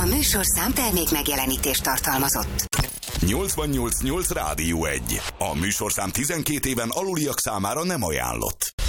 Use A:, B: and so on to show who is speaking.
A: A műsorszám termék megjelenítést tartalmazott.
B: 88.8 Rádió 1. A műsorszám 12 éven aluliak számára nem ajánlott.